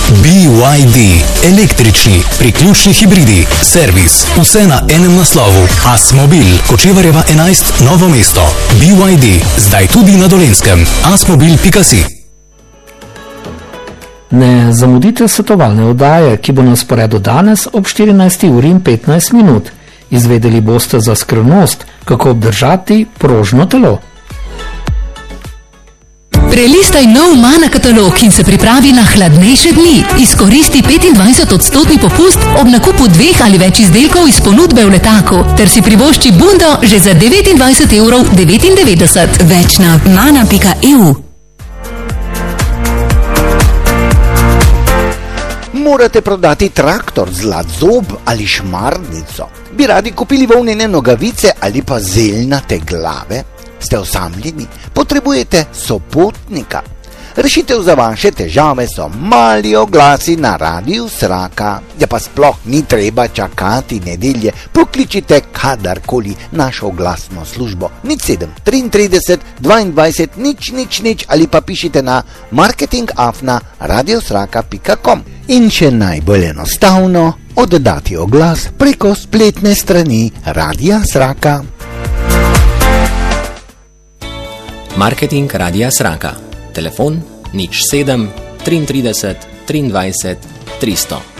BYD, električni, priključni hibridi, servis, vse na enem naslovu. Asmobil, Kočevarjeva 11, Novo mesto. BYD, zdaj tudi na Dolenjskem. Asmobil.si. Ne zamudite svetovalne oddaje, ki bo na sporedu danes ob 14:15. Izvedeli boste za skrivnost, kako obdržati prožno telo. Prelistaj nov Mana katalog in se pripravi na hladnejše dni. Izkoristi 25% popust ob nakupu 2 ali več izdelkov iz ponudbe v letaku, ter si privošči bundo že za 29,99 €. Več na mana.eu. Morate prodati traktor, zlat zob ali šmarnico? Bi radi kupili volnene nogavice ali pa zeljnate glave? Ste osamljeni? Potrebujete sopotnika? Rešitev za vaše težave so mali oglasi na Radiu Sraka. Ja pa sploh ni treba čakati nedelje. Pokličite kadarkoli našo oglasno službo 07 33 22 000 ali pa pišite na marketing@radiosraka.com. In še najbolj enostavno, oddati oglas preko spletne strani Radia Sraka. Marketing Radia Sraka. Telefon 07 33 23 300.